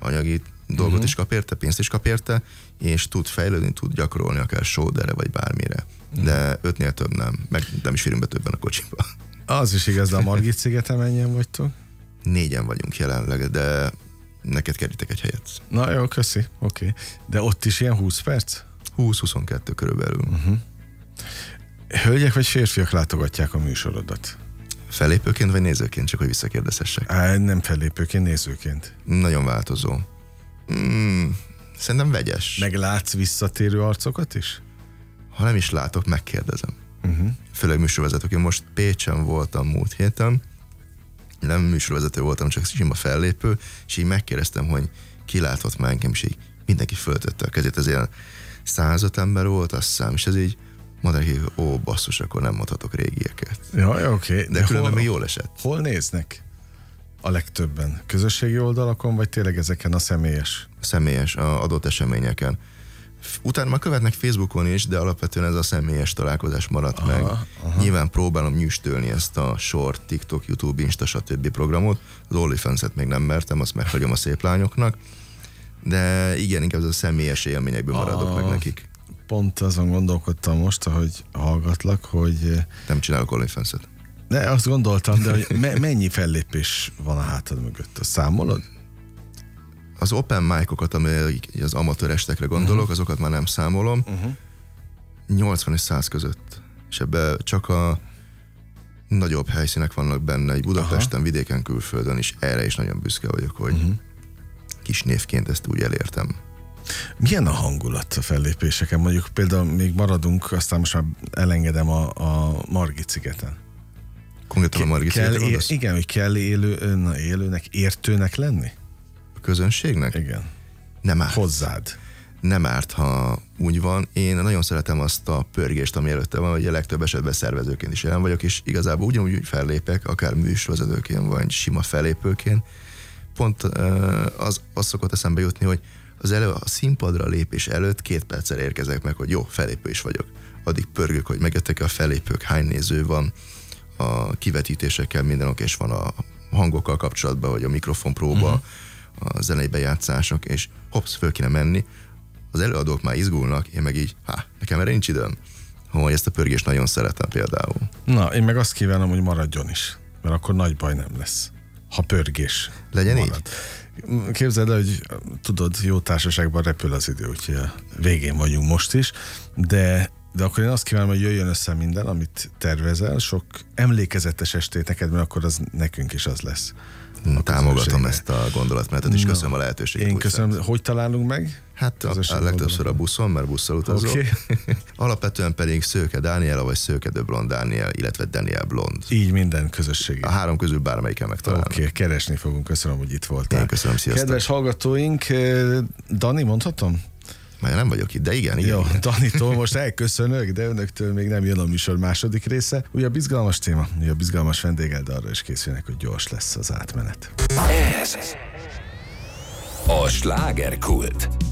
anyagi dolgot is kap érte, pénzt is kap érte, és tud fejlődni, tud gyakorolni akár shoulderre vagy bármire. De 5-nél több nem, meg nem is férünk be többen a kocsiba. Az is igaz, de a Margit-szigeten mennyien vagytok? 4-en vagyunk jelenleg, de neked kerítek egy helyet. Na jó, köszi, oké. De ott is ilyen 20 perc? 20-22 körülbelül. Hölgyek vagy férfiak látogatják a műsorodat? Fellépőként vagy nézőként, csak hogy visszakérdezhessek? Nem fellépőként, nézőként. Nagyon változó. Szerintem vegyes. Meg látsz visszatérő arcokat is? Ha nem is látok, megkérdezem. Főleg műsorvezetők. Én most Pécsen voltam múlt héten, nem műsorvezető voltam, csak sima fellépő, és így megkérdeztem, hogy ki látott már engem, és így mindenki föltette a kezét, ez ilyen 105 ember volt, azt hiszem, és ez így mondták, hogy ó, basszus, akkor nem mondhatok régieket. Ja, oké. De különben még jól esett. Hol néznek a legtöbben? Közösségi oldalakon, vagy tényleg ezeken a személyes, a adott eseményeken. Utána már követnek Facebookon is, de alapvetően ez a személyes találkozás maradt meg. Nyilván próbálom nyüstölni ezt a short, TikTok, YouTube, Insta, stb. Programot. Az OnlyFans-et még nem mertem, azt meghagyom a szép lányoknak. De igen, inkább ez a személyes élményekből maradok meg nekik. Pont azon gondolkodtam most, ahogy hallgatlak, hogy... Nem csinálok OnlyFans-et. De azt gondoltam, de hogy mennyi fellépés van a hátad mögött? Azt számolod? Az open mic-okat, amelyek az amatőr estekre gondolok, azokat már nem számolom. 80 és 100 között. És ebben csak a nagyobb helyszínek vannak benne, egy Budapesten, vidéken, külföldön is. Erre is nagyon büszke vagyok, hogy kis névként ezt úgy elértem. Milyen a hangulat a fellépéseken? Mondjuk például még maradunk, aztán most már elengedem a Margit-szigeten. Konkrétan a Margit-szigeten mondasz? Igen, hogy kell élőnek, értőnek lenni? A közönségnek? Igen. Nem árt. Hozzád. Nem árt, ha úgy van. Én nagyon szeretem azt a pörgést, ami előtte van, hogy a legtöbb esetben szervezőként is jelen vagyok, és igazából ugyanúgy fellépek, akár műsorvezetőként, vagy sima fellépőként. Pont az szokott eszembe jutni, hogy a színpadra lépés előtt 2 perccel érkezek meg, hogy jó, fellépő is vagyok. Addig pörgök, hogy megjöttek a fellépők, hány néző van, a kivetítésekkel minden oké, és van a hangokkal kapcsolatban, hogy a mikrofon próba, a zenei bejátszások, és hopsz, föl kéne menni. Az előadók már izgulnak, én meg így, nekem erre nincs időm. Hogy ezt a pörgést nagyon szeretem például. Na, én meg azt kívánom, hogy maradjon is, mert akkor nagy baj nem lesz, ha pörgés legyen marad. így? Képzeld el, hogy tudod, jó társaságban repül az idő, úgyhogy a végén vagyunk most is, de akkor én azt kívánom, hogy jöjjön össze minden, amit tervezel, sok emlékezetes estét neked, mert akkor az nekünk is az lesz. Támogatom ezt a gondolatmenetet, és köszönöm a lehetőséget. Én köszönöm. Hogy találunk meg? Hát a legtöbbször a buszon, mert busszal utazok. Okay. Alapvetően pedig Szőke Dániel, vagy Szőke de Blond Dániel, illetve Daniel Blond. Így minden közösségi. A 3 közül bármelyiken megtalálnak. Oké, keresni fogunk. Köszönöm, hogy itt voltál. Én köszönöm, sziasztok. Kedves hallgatóink, Dani, mondhatom? Már nem vagyok itt, de igen. Jó, Danitól most elköszönök, de önöktől még nem jön a műsor második része. Ugye bizgalmas téma, ugye bizgalmas vendéggel, de arra is készülnek, hogy gyors lesz az átmenet. Ez a slágerkult.